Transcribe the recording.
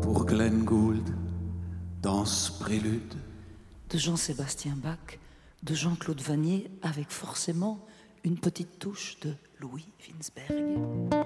pour Glenn Gould dans ce prélude. De Jean-Sébastien Bach, de Jean-Claude Vannier, avec forcément une petite touche de Louis Winsberg.